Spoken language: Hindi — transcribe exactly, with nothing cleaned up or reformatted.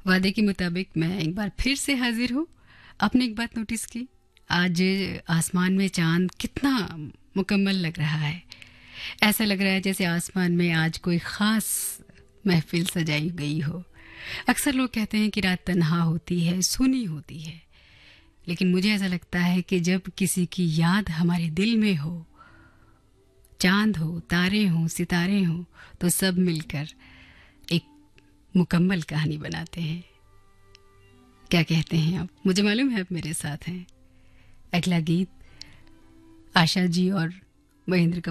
वादे के मुताबिक मैं एक बार फिर से हाजिर हूँ। आपने एक बात नोटिस की, आज आसमान में चांद कितना मुकम्मल लग रहा है। ऐसा लग रहा है जैसे आसमान में आज कोई ख़ास महफिल सजाई गई हो। अक्सर लोग कहते हैं कि रात तन्हा होती है, सूनी होती है, लेकिन मुझे ऐसा लगता है कि जब किसी की याद हमारे दिल में हो, चांद हो, तारे हों, सितारे हों, तो सब मिलकर एक मुकम्मल कहानी बनाते हैं। क्या कहते हैं आप? मुझे मालूम है आप मेरे साथ हैं। अगला गीत आशा जी और महेंद्र